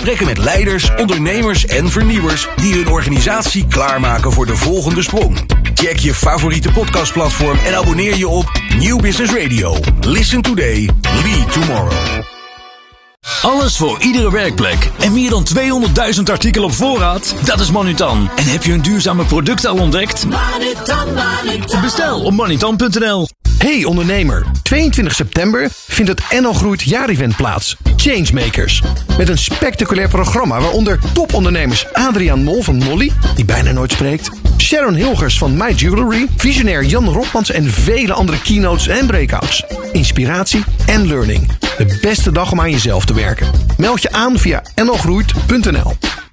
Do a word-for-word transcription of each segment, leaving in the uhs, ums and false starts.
Gesprekken met leiders, ondernemers en vernieuwers die hun organisatie klaarmaken voor de volgende sprong. Check je favoriete podcastplatform en abonneer je op Nieuw Business Radio. Listen today, lead tomorrow. Alles voor iedere werkplek en meer dan tweehonderdduizend artikelen op voorraad? Dat is Manutan. En heb je een duurzame product al ontdekt? Manutan, Manutan. Bestel op manutan punt n l. Hey ondernemer, tweeëntwintig september vindt het N L Groeit jaarevent plaats. Changemakers. Met een spectaculair programma waaronder topondernemers Adriaan Mol van Nolly, die bijna nooit spreekt, Sharon Hilgers van My Jewelry, visionair Jan Rotmans en vele andere keynotes en breakouts. Inspiratie en learning. De beste dag om aan jezelf te werken. Meld je aan via n l groeit punt n l.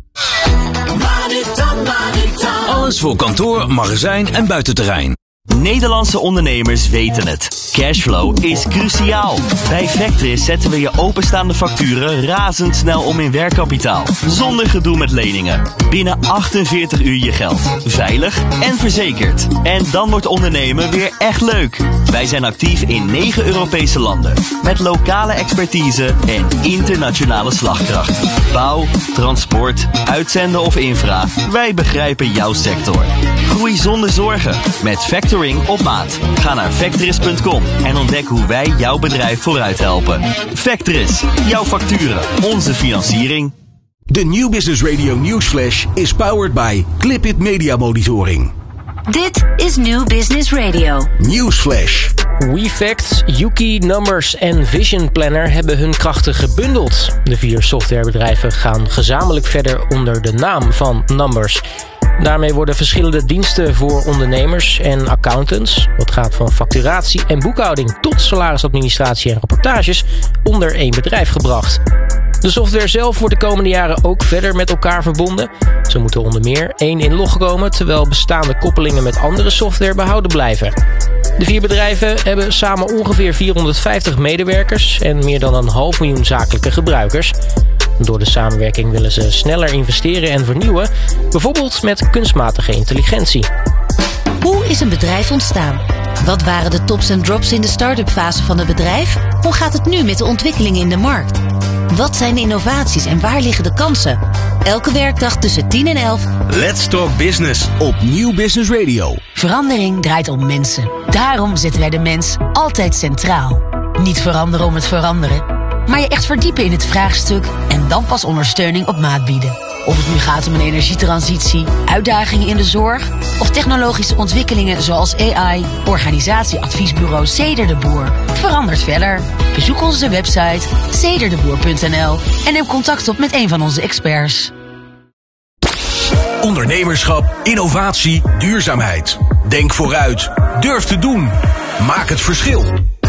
Alles voor kantoor, magazijn en buitenterrein. Nederlandse ondernemers weten het. Cashflow is cruciaal. Bij Vectris zetten we je openstaande facturen razendsnel om in werkkapitaal. Zonder gedoe met leningen. Binnen achtenveertig uur je geld. Veilig en verzekerd. En dan wordt ondernemen weer echt leuk. Wij zijn actief in negen Europese landen. Met lokale expertise en internationale slagkracht. Bouw, transport, uitzenden of infra. Wij begrijpen jouw sector. Groei zonder zorgen. Met Factoring op maat. Ga naar Vectris punt com en ontdek hoe wij jouw bedrijf vooruit helpen. Vectris, jouw facturen, onze financiering. De Nieuw Business Radio Newsflash is powered by Clipit Media Monitoring. Dit is Nieuw Business Radio. Newsflash. WeFacts, Yuki, Numbers en Vision Planner hebben hun krachten gebundeld. De vier softwarebedrijven gaan gezamenlijk verder onder de naam van Numbers. Daarmee worden verschillende diensten voor ondernemers en accountants, dat gaat van facturatie en boekhouding tot salarisadministratie en rapportages, onder één bedrijf gebracht. De software zelf wordt de komende jaren ook verder met elkaar verbonden. Zo moet er onder meer één inlog komen, terwijl bestaande koppelingen met andere software behouden blijven. De vier bedrijven hebben samen ongeveer vierhonderdvijftig medewerkers en meer dan een half miljoen zakelijke gebruikers. Door de samenwerking willen ze sneller investeren en vernieuwen, bijvoorbeeld met kunstmatige intelligentie. Hoe is een bedrijf ontstaan? Wat waren de tops en drops in de start-up fase van het bedrijf? Hoe gaat het nu met de ontwikkelingen in de markt? Wat zijn de innovaties en waar liggen de kansen? Elke werkdag tussen tien en elf. Let's Talk Business op Nieuw Business Radio. Verandering draait om mensen. Daarom zetten wij de mens altijd centraal. Niet veranderen om het veranderen, maar je echt verdiepen in het vraagstuk en dan pas ondersteuning op maat bieden. Of het nu gaat om een energietransitie, uitdagingen in de zorg of technologische ontwikkelingen zoals A I, organisatieadviesbureau Ceder de Boer. Verandert verder. Bezoek onze website ceder de boer punt n l en neem contact op met een van onze experts. Ondernemerschap, innovatie, duurzaamheid. Denk vooruit. Durf te doen. Maak het verschil.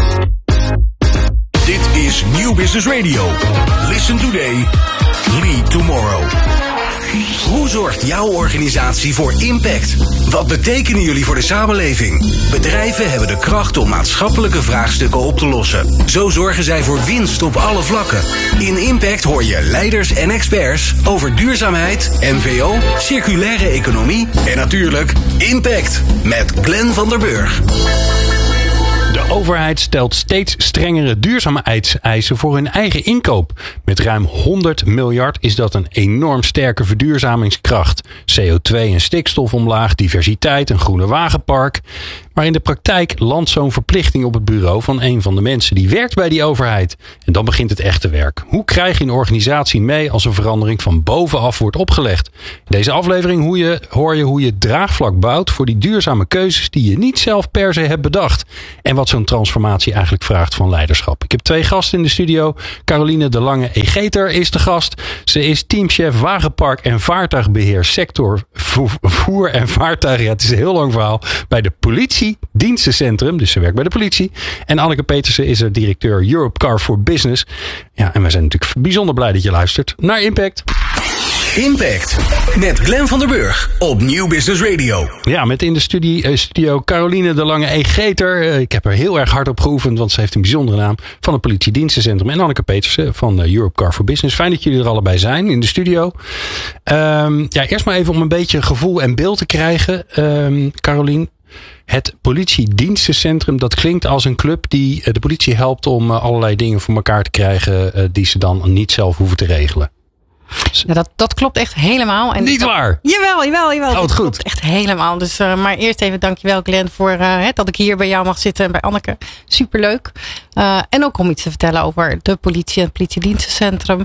Dit is Nieuw Business Radio. Listen today, lead tomorrow. Hoe zorgt jouw organisatie voor impact? Wat betekenen jullie voor de samenleving? Bedrijven hebben de kracht om maatschappelijke vraagstukken op te lossen. Zo zorgen zij voor winst op alle vlakken. In Impact hoor je leiders en experts over duurzaamheid, N V O, circulaire economie en natuurlijk Impact met Glenn van der Burg. De overheid stelt steeds strengere duurzaamheidseisen voor hun eigen inkoop. Met ruim honderd miljard is dat een enorm sterke verduurzamingskracht. C O twee en stikstof omlaag, diversiteit, een groene wagenpark. Maar in de praktijk landt zo'n verplichting op het bureau van een van de mensen die werkt bij die overheid. En dan begint het echte werk. Hoe krijg je een organisatie mee als een verandering van bovenaf wordt opgelegd? In deze aflevering hoe je, hoor je hoe je draagvlak bouwt voor die duurzame keuzes die je niet zelf per se hebt bedacht. En wat zo'n transformatie eigenlijk vraagt van leiderschap. Ik heb twee gasten in de studio. Caroline de Lange Egeter is de gast. Ze is teamchef wagenpark en vaartuigbeheer sector voer en vaartuigen. Ja, het is een heel lang verhaal. Bij de politie. Dienstencentrum, dus ze werkt bij de politie. En Anneke Petersen is er directeur Europe Car for Business. Ja, en wij zijn natuurlijk bijzonder blij dat je luistert naar Impact. Impact met Glenn van der Burg op Nieuw Business Radio. Ja, met in de studie, studio Caroline de Lange Egeter. Ik heb er heel erg hard op geoefend, want ze heeft een bijzondere naam. Van het politiedienstencentrum. En Anneke Petersen van Europe Car for Business. Fijn dat jullie er allebei zijn in de studio. Um, ja, eerst maar even om een beetje gevoel en beeld te krijgen. Um, Caroline. Het politiedienstencentrum, dat klinkt als een club die de politie helpt om allerlei dingen voor elkaar te krijgen die ze dan niet zelf hoeven te regelen. Ja, dat, dat klopt echt helemaal. En Niet dat, waar? Jawel, jawel, jawel. Oh, dat goed. klopt echt helemaal. Dus, uh, maar eerst even dankjewel Glenn voor uh, hè, dat ik hier bij jou mag zitten en bij Anneke. Superleuk. Uh, en ook om iets te vertellen over de politie en het politiedienstencentrum.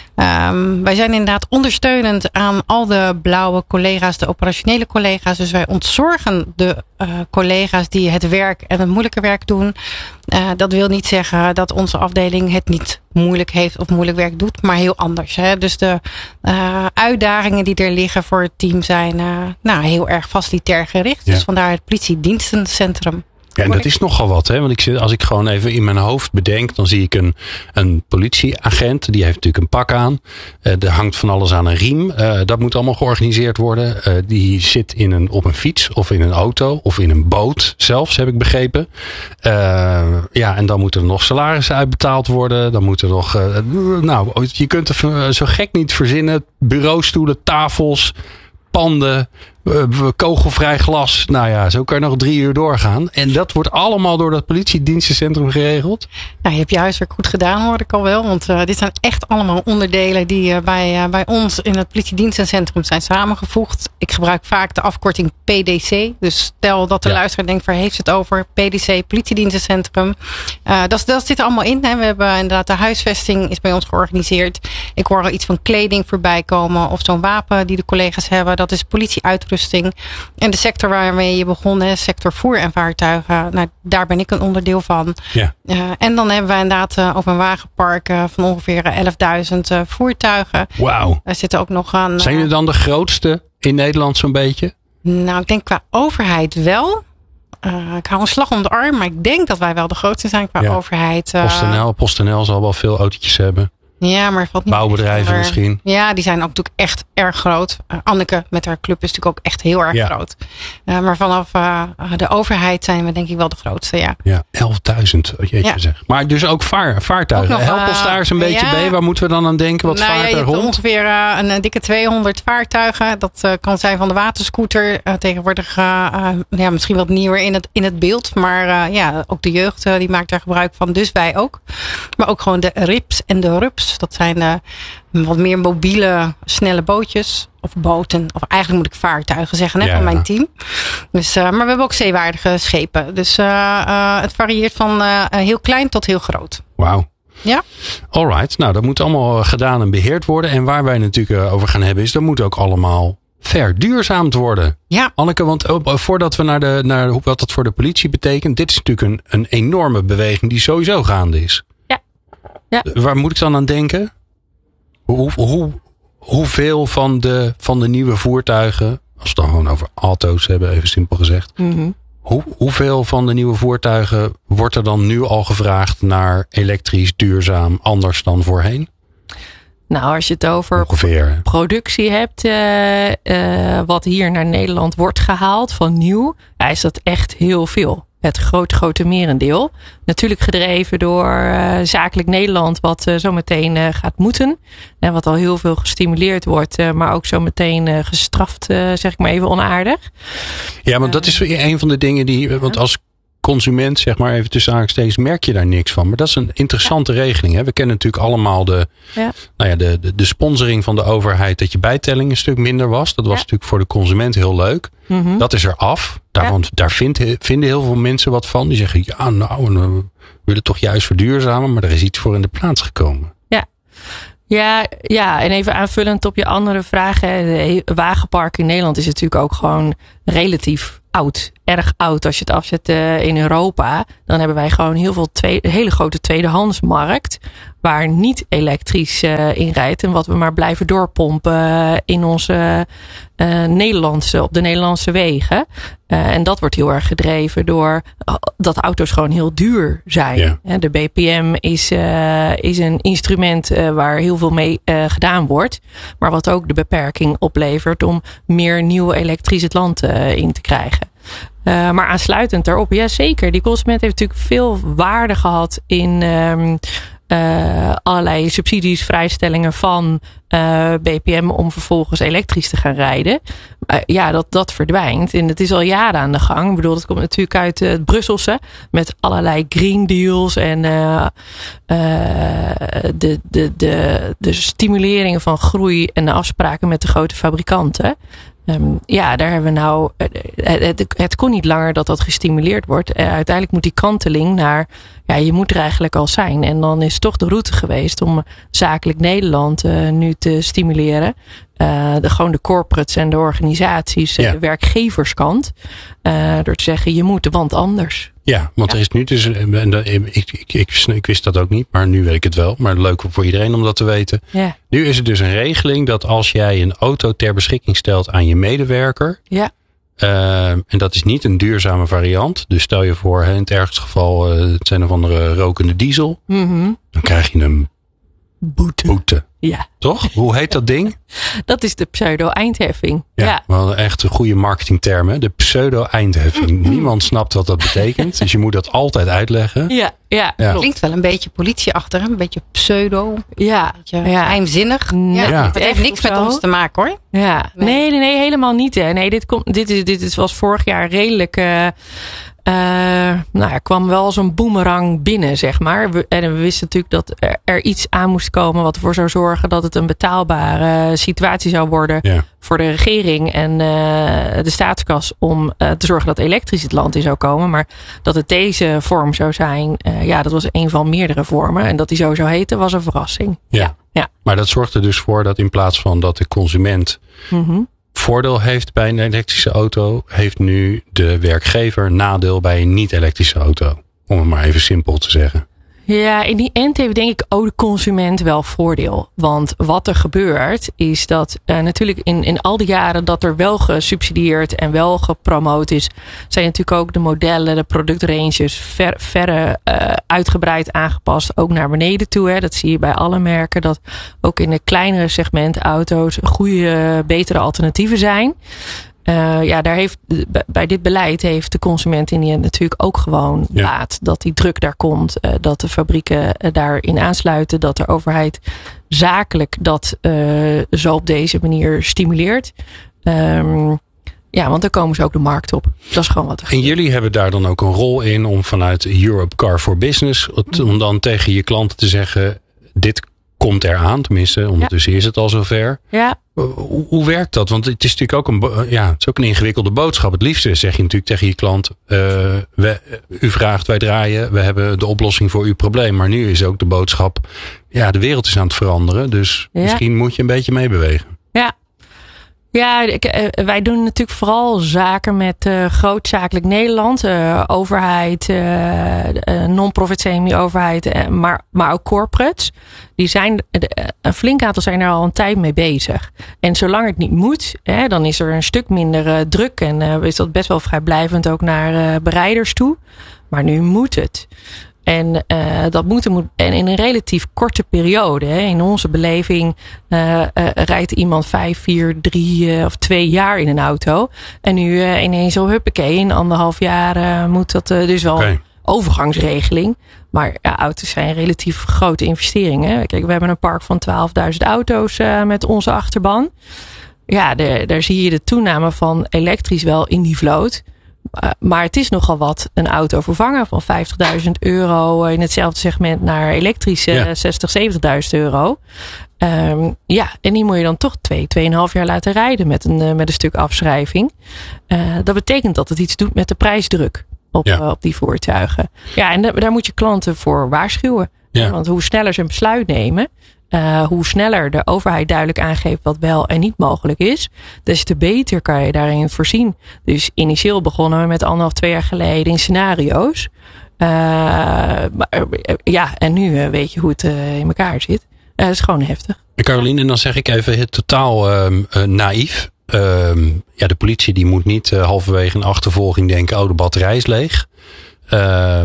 Um, wij zijn inderdaad ondersteunend aan al de blauwe collega's, de operationele collega's. Dus wij ontzorgen de uh, collega's die het werk en het moeilijke werk doen. Uh, dat wil niet zeggen dat onze afdeling het niet moeilijk heeft of moeilijk werk doet, maar heel anders. Hè? Dus de uh, uitdagingen die er liggen voor het team zijn uh, nou, heel erg facilitair gericht. Ja. Dus vandaar het politiedienstencentrum. Ja, en dat is nogal wat, hè? Want ik zit, als ik gewoon even in mijn hoofd bedenk, dan zie ik een, een politieagent. Die heeft natuurlijk een pak aan. Uh, er hangt van alles aan een riem. Uh, dat moet allemaal georganiseerd worden. Uh, die zit in een, op een fiets of in een auto of in een boot zelfs, heb ik begrepen. Uh, ja, en dan moeten er nog salarissen uitbetaald worden. Dan moet er nog, uh, nou, je kunt er zo gek niet verzinnen. Bureaustoelen, tafels, panden, kogelvrij glas. Nou ja, zo kan je nog drie uur doorgaan. En dat wordt allemaal door dat politiedienstencentrum geregeld? Nou, je hebt je huiswerk goed gedaan, hoor ik al wel. Want uh, dit zijn echt allemaal onderdelen die uh, bij, uh, bij ons in het politiedienstencentrum zijn samengevoegd. Ik gebruik vaak de afkorting P D C. Dus stel dat de ja. luisteraar denkt, waar heeft het over? P D C, politiedienstencentrum. Uh, dat, dat zit er allemaal in. Hè. We hebben inderdaad de huisvesting is bij ons georganiseerd. Ik hoor al iets van kleding voorbij komen. Of zo'n wapen die de collega's hebben. Dat is politieuitrusting. En de sector waarmee je begon, hè, sector voer en vaartuigen. Nou, daar ben ik een onderdeel van. Ja. Uh, en dan hebben we inderdaad uh, over een wagenpark uh, van ongeveer elfduizend uh, voertuigen. Wauw. Daar zitten ook nog aan. Uh, Zijn jullie dan de grootste in Nederland zo'n beetje? Nou, ik denk qua overheid wel. Uh, ik hou een slag om de arm, maar ik denk dat wij wel de grootste zijn qua ja. overheid. Uh, PostNL, PostNL zal wel veel autootjes hebben. Ja, maar valt niet. Bouwbedrijven misschien. Ja, die zijn ook natuurlijk echt erg groot. Uh, Anneke met haar club is natuurlijk ook echt heel erg ja. groot. Uh, maar vanaf uh, de overheid zijn we denk ik wel de grootste, ja. Ja, elfduizend, jeetje ja. zeg. Maar dus ook vaar, vaartuigen. Ook nog, help ons daar eens een uh, beetje ja. bij. Waar moeten we dan aan denken? Wat nou, vaart ja, er rond? Ongeveer uh, een dikke tweehonderd vaartuigen. Dat uh, kan zijn van de waterscooter. Uh, tegenwoordig uh, uh, ja, misschien wat nieuwer in het, in het beeld. Maar uh, ja, ook de jeugd uh, die maakt daar gebruik van. Dus wij ook. Maar ook gewoon de R I Ps en de R U Ps. Dat zijn uh, wat meer mobiele, snelle bootjes. Of boten. Of eigenlijk moet ik vaartuigen zeggen hè, ja. van mijn team. Dus, uh, maar we hebben ook zeewaardige schepen. Dus uh, uh, het varieert van uh, heel klein tot heel groot. Wauw. Ja. Alright. Nou, dat moet allemaal gedaan en beheerd worden. En waar wij natuurlijk over gaan hebben is, dat moet ook allemaal verduurzaamd worden. Ja. Anneke, want voordat we naar, de, naar wat dat voor de politie betekent. Dit is natuurlijk een, een enorme beweging die sowieso gaande is. Ja. Ja. Waar moet ik dan aan denken? Hoe, hoe, hoeveel van de, van de nieuwe voertuigen, als we het dan gewoon over auto's hebben, even simpel gezegd. Mm-hmm. Hoe, hoeveel van de nieuwe voertuigen wordt er dan nu al gevraagd naar elektrisch, duurzaam, anders dan voorheen? Nou, als je het over Ongeveer. productie hebt, uh, uh, wat hier naar Nederland wordt gehaald van nieuw, ja, is dat echt heel veel. Het groot, grote merendeel. Natuurlijk gedreven door uh, Zakelijk Nederland, wat uh, zometeen uh, gaat moeten. En wat al heel veel gestimuleerd wordt, uh, maar ook zometeen uh, gestraft, uh, zeg ik maar even onaardig. Ja, maar uh, dat is een van de dingen die, want als consument, zeg maar even tussen aanstekens, merk je daar niks van. Maar dat is een interessante ja. regeling. Hè? We kennen natuurlijk allemaal de, ja. nou ja, de, de, de sponsoring van de overheid, dat je bijtelling een stuk minder was. Dat was ja. natuurlijk voor de consument heel leuk. Mm-hmm. Dat is er af. Daarvan, ja. Daar vindt, vinden heel veel mensen wat van. Die zeggen, ja nou, we willen toch juist verduurzamen. Maar er is iets voor in de plaats gekomen. Ja. Ja, ja, en even aanvullend op je andere vraag. De wagenpark in Nederland is natuurlijk ook gewoon relatief oud. Erg oud. Als je het afzet uh, in Europa, dan hebben wij gewoon heel veel tweede, hele grote tweedehandsmarkt. Waar niet elektrisch uh, in rijdt. En wat we maar blijven doorpompen uh, in onze uh, Nederlandse, op de Nederlandse wegen. Uh, en dat wordt heel erg gedreven door uh, dat auto's gewoon heel duur zijn. Ja. De B P M is, uh, is een instrument uh, waar heel veel mee uh, gedaan wordt. Maar wat ook de beperking oplevert om meer nieuw elektrisch het land uh, in te krijgen. Uh, maar aansluitend daarop, ja zeker. Die consument heeft natuurlijk veel waarde gehad in um, uh, allerlei subsidies, vrijstellingen van uh, B P M om vervolgens elektrisch te gaan rijden. Uh, ja, dat, dat verdwijnt. En het is al jaren aan de gang. Ik bedoel, dat komt natuurlijk uit uh, het Brusselse met allerlei green deals en uh, uh, de, de, de, de stimuleringen van groei en de afspraken met de grote fabrikanten. Um, ja, daar hebben we nou. Het, het, het kon niet langer dat dat gestimuleerd wordt. Uh, uiteindelijk moet die kanteling naar. Ja, je moet er eigenlijk al zijn. En dan is toch de route geweest om zakelijk Nederland uh, nu te stimuleren. Uh, de, gewoon de corporates en de organisaties, ja. De werkgeverskant. Uh, door te zeggen, je moet, want anders. Ja, want ja. Er is nu dus. Ik, ik, ik, ik wist dat ook niet, maar nu weet ik het wel. Maar leuk voor iedereen om dat te weten. Ja. Nu is er dus een regeling dat als jij een auto ter beschikking stelt aan je medewerker. Ja. Uh, en dat is niet een duurzame variant. Dus stel je voor, in het ergste geval, uh, het zijn of andere rokende diesel. Mm-hmm. Dan krijg je een boete. boete. Ja. Toch? Hoe heet dat ding? Dat is de pseudo-eindheffing. Ja, ja. We hadden echt een goede marketingtermen. De pseudo-eindheffing. Niemand snapt wat dat betekent. Dus je moet dat altijd uitleggen. Ja, ja, ja. Klinkt wel een beetje politieachtig. Een beetje pseudo. Ja. Een beetje ja. geheimzinnig. Ja. Ja. Het heeft niks met ons te maken hoor. Ja. Nee, nee, nee, nee helemaal niet. Hè. Nee, dit, komt, dit, is, dit is, was vorig jaar redelijk. Uh, Uh, nou ja, kwam wel zo'n boemerang binnen, zeg maar. We, en we wisten natuurlijk dat er, er iets aan moest komen wat ervoor zou zorgen dat het een betaalbare situatie zou worden ja. voor de regering en uh, de staatskas om uh, te zorgen dat elektrisch het land in zou komen. Maar dat het deze vorm zou zijn, uh, ja, dat was een van meerdere vormen. En dat die zo zou heten, was een verrassing. Ja. Ja. Ja. Maar dat zorgt er dus voor dat in plaats van dat de consument mm-hmm. voordeel heeft bij een elektrische auto, heeft nu de werkgever nadeel bij een niet-elektrische auto. Om het maar even simpel te zeggen. Ja, in die end heeft denk ik ook de consument wel voordeel. Want wat er gebeurt is dat uh, natuurlijk in, in al die jaren dat er wel gesubsidieerd en wel gepromoot is, zijn natuurlijk ook de modellen, de productranges ver, verre uh, uitgebreid aangepast. Ook naar beneden toe. Hè. Dat zie je bij alle merken. Dat ook in de kleinere segment auto's goede, betere alternatieven zijn. Uh, ja, daar heeft, bij dit beleid heeft de consument in die end natuurlijk ook gewoon ja. baat. Dat die druk daar komt. Uh, dat de fabrieken uh, daarin aansluiten. Dat de overheid zakelijk dat uh, zo op deze manier stimuleert. Um, ja, want dan komen ze ook de markt op. Dat is gewoon wat er En jullie hebben daar dan ook een rol in om vanuit Europe Car for Business, om dan tegen je klanten te zeggen, dit komt eraan. Tenminste, ondertussen ja. is het al zover. Ja. Hoe, hoe werkt dat? Want het is natuurlijk ook een, ja, het is ook een ingewikkelde boodschap. Het liefste zeg je natuurlijk tegen je klant, uh, we, u vraagt, wij draaien, we hebben de oplossing voor uw probleem. Maar nu is ook de boodschap, ja, de wereld is aan het veranderen. Dus ja. misschien moet je een beetje meebewegen. Ja. Ja, ik, uh, wij doen natuurlijk vooral zaken met uh, grootzakelijk Nederland. Uh, overheid, uh, uh, non-profit semi-overheid, uh, maar, maar ook corporates. Die zijn, uh, een flink aantal zijn er al een tijd mee bezig. En zolang het niet moet, hè, dan is er een stuk minder uh, druk. En uh, is dat best wel vrijblijvend ook naar uh, bereiders toe. Maar nu moet het. En uh, dat moet, moet en in een relatief korte periode. Hè, in onze beleving uh, uh, rijdt iemand vijf, vier, drie uh, of twee jaar in een auto. En nu uh, ineens zo huppakee, in anderhalf jaar uh, moet dat uh, dus wel okay. Een overgangsregeling. Maar ja, auto's zijn relatief grote investeringen. Kijk, we hebben een park van twaalfduizend auto's uh, met onze achterban. Ja, de, daar zie je de toename van elektrisch wel in die vloot. Uh, maar het is nogal wat een auto vervangen van vijftigduizend euro in hetzelfde segment naar elektrische ja. zestig, zeventigduizend euro. Um, ja, en die moet je dan toch twee, tweeënhalf jaar laten rijden met een, uh, met een stuk afschrijving. Uh, dat betekent dat het iets doet met de prijsdruk op, ja. uh, op die voertuigen. Ja, en da- daar moet je klanten voor waarschuwen. Ja. Want hoe sneller ze een besluit nemen, Uh, hoe sneller de overheid duidelijk aangeeft wat wel en niet mogelijk is, des te beter kan je daarin voorzien. Dus initieel begonnen we met anderhalf, twee jaar geleden in scenario's. Uh, maar, uh, ja, en nu uh, weet je hoe het uh, in elkaar zit. Uh, dat is gewoon heftig. Caroline, en dan zeg ik even het totaal uh, uh, naïef. Uh, ja, de politie die moet niet uh, halverwege een achtervolging denken, oh, de batterij is leeg. Uh,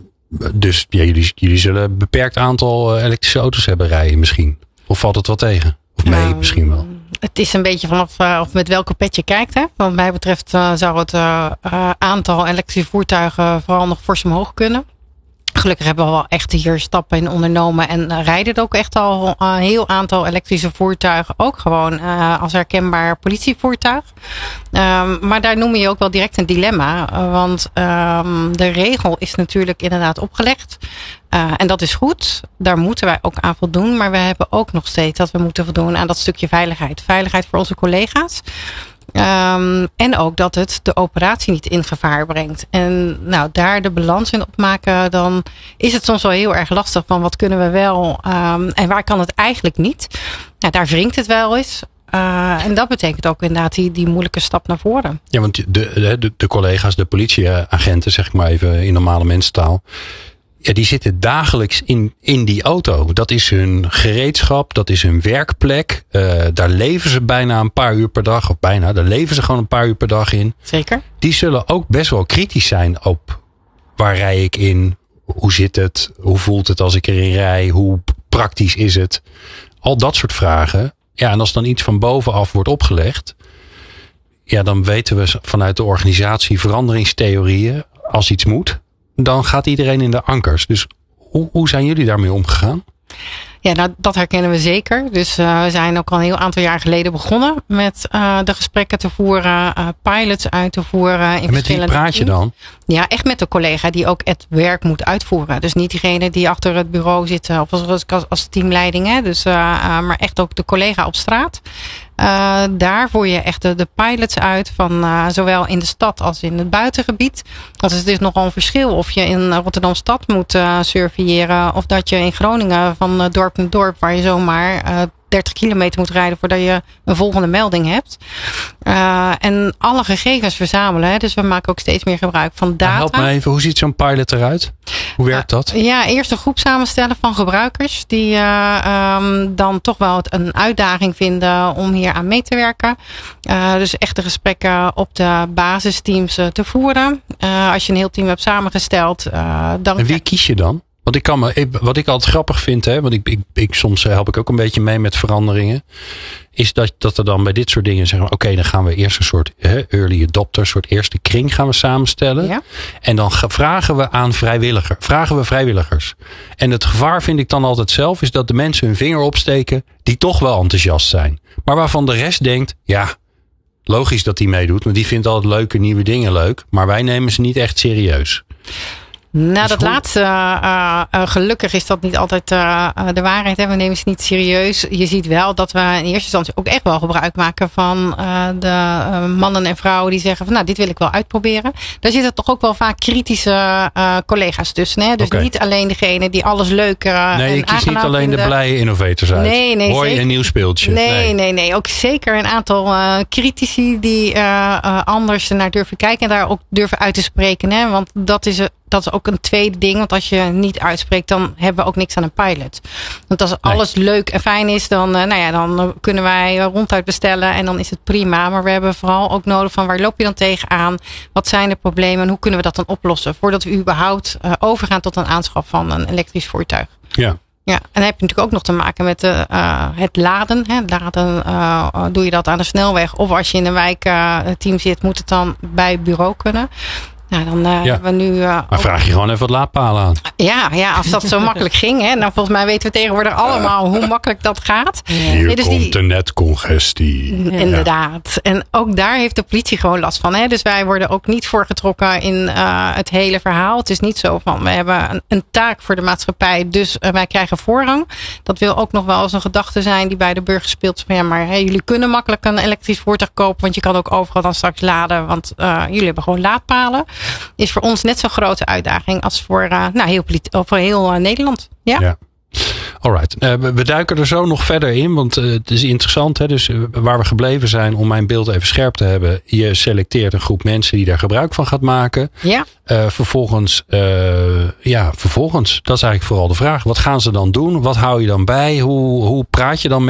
Dus ja, jullie, jullie zullen een beperkt aantal elektrische auto's hebben rijden misschien. Of valt het wel tegen? Of mee nou, misschien wel? Het is een beetje vanaf uh, of met welke pet je kijkt. Hè? Wat mij betreft uh, zou het uh, uh, aantal elektrische voertuigen vooral nog fors omhoog kunnen. Gelukkig hebben we wel echt hier stappen in ondernomen. En uh, rijden ook echt al een heel aantal elektrische voertuigen. Ook gewoon uh, als herkenbaar politievoertuig. Um, maar daar noem je ook wel direct een dilemma. Uh, want um, de regel is natuurlijk inderdaad opgelegd. Uh, en dat is goed. Daar moeten wij ook aan voldoen. Maar we hebben ook nog steeds dat we moeten voldoen aan dat stukje veiligheid. Veiligheid voor onze collega's. Um, en ook dat het de operatie niet in gevaar brengt. En nou, daar de balans in opmaken, dan is het soms wel heel erg lastig van wat kunnen we wel um, en waar kan het eigenlijk niet. Nou, daar wringt het wel eens. Uh, en dat betekent ook inderdaad die, die moeilijke stap naar voren. Ja, want de, de, de collega's, de politieagenten, zeg ik maar even in normale mensentaal. Ja, die zitten dagelijks in, in die auto. Dat is hun gereedschap, dat is hun werkplek. Uh, daar leven ze bijna een paar uur per dag. Of bijna, daar leven ze gewoon een paar uur per dag in. Zeker. Die zullen ook best wel kritisch zijn op waar rij ik in? Hoe zit het? Hoe voelt het als ik erin rij? Hoe praktisch is het? Al dat soort vragen. Ja, en als dan iets van bovenaf wordt opgelegd. Ja, dan weten we vanuit de organisatie veranderingstheorieën. Als iets moet, dan gaat iedereen in de ankers. Dus hoe, hoe zijn jullie daarmee omgegaan? Ja, nou, dat herkennen we zeker. Dus uh, we zijn ook al een heel aantal jaar geleden begonnen met uh, de gesprekken te voeren, uh, pilots uit te voeren. In en met wie praat je dan? Ja, echt met de collega die ook het werk moet uitvoeren. Dus niet diegene die achter het bureau zit of als, als, als teamleiding. Hè. Dus, uh, uh, maar echt ook de collega op straat. Uh, daar voer je echt de, de pilots uit van uh, zowel in de stad als in het buitengebied. Want het is nogal een verschil of je in Rotterdam stad moet uh, surveilleren of dat je in Groningen van uh, dorp naar dorp waar je zomaar uh, dertig kilometer moet rijden voordat je een volgende melding hebt. Uh, en alle gegevens verzamelen. Hè. Dus we maken ook steeds meer gebruik van data. Help me even, hoe ziet zo'n pilot eruit? Hoe werkt dat? Uh, ja, eerst een groep samenstellen van gebruikers. Die uh, um, dan toch wel een uitdaging vinden om hier aan mee te werken. Uh, dus echt de gesprekken op de basisteams uh, te voeren. Uh, als je een heel team hebt samengesteld. Uh, dan en wie kies je dan? Want ik kan me, wat ik altijd grappig vind, hè, want ik, ik, ik soms help ik ook een beetje mee met veranderingen, is dat, dat er dan bij dit soort dingen zeggen, oké, okay, dan gaan we eerst een soort hè, early adopter, een soort eerste kring gaan we samenstellen. Ja. En dan vragen we aan vrijwilliger, vragen we vrijwilligers. En het gevaar vind ik dan altijd zelf, is dat de mensen hun vinger opsteken die toch wel enthousiast zijn. Maar waarvan de rest denkt, ja, logisch dat die meedoet, want die vindt altijd leuke nieuwe dingen leuk, maar wij nemen ze niet echt serieus. Nou, dus dat hoe... laatste, uh, uh, gelukkig is dat niet altijd uh, de waarheid. Hè? We nemen ze niet serieus. Je ziet wel dat we in eerste instantie ook echt wel gebruik maken van uh, de uh, mannen en vrouwen die zeggen van nou, dit wil ik wel uitproberen. Daar zitten toch ook wel vaak kritische uh, collega's tussen. Hè? Dus okay. Niet alleen degene die alles leuk uh, nee, en ik kies niet alleen vinden. De blije innovators uit. Nee, nee, Hoi, een nieuw speeltje. Nee, nee, nee, nee. Ook zeker een aantal uh, critici die uh, uh, anders naar durven kijken en daar ook durven uit te spreken. Hè? Want dat is Dat is ook een tweede ding. Want als je niet uitspreekt, dan hebben we ook niks aan een pilot. Want als alles nee. leuk en fijn is, dan, nou ja, dan kunnen wij ronduit bestellen. En dan is het prima. Maar we hebben vooral ook nodig van waar loop je dan tegenaan? Wat zijn de problemen? En hoe kunnen we dat dan oplossen? Voordat we überhaupt uh, overgaan tot een aanschaf van een elektrisch voertuig. Ja. Ja, en dan heb je natuurlijk ook nog te maken met uh, het laden. Hè. Laden uh, doe je dat aan de snelweg. Of als je in een wijkteam uh, zit, moet het dan bij het bureau kunnen. Nou, dan uh, ja. hebben we nu. Uh, maar vraag je gewoon even wat laadpalen aan. Ja, ja, als dat zo makkelijk ging. Hè, nou, volgens mij weten we tegenwoordig allemaal hoe makkelijk dat gaat. Hier nee, dus komt die, de netcongestie. Inderdaad. Ja. En ook daar heeft de politie gewoon last van. Hè. Dus wij worden ook niet voorgetrokken in uh, het hele verhaal. Het is niet zo van we hebben een, een taak voor de maatschappij. Dus uh, wij krijgen voorrang. Dat wil ook nog wel eens een gedachte zijn die bij de burger speelt. Van ja, maar hey, jullie kunnen makkelijk een elektrisch voertuig kopen. Want je kan ook overal dan straks laden. Want uh, jullie hebben gewoon laadpalen. Is voor ons net zo'n grote uitdaging als voor, uh, nou, heel, voor heel uh, Nederland. Ja. ja. Alright. Uh, we, we duiken er zo nog verder in, want uh, het is interessant. Hè? Dus uh, waar we gebleven zijn, om mijn beeld even scherp te hebben. Je selecteert een groep mensen die daar gebruik van gaat maken. Ja. Uh, vervolgens, uh, ja, vervolgens, dat is eigenlijk vooral de vraag. Wat gaan ze dan doen? Wat hou je dan bij? Hoe, hoe praat je dan met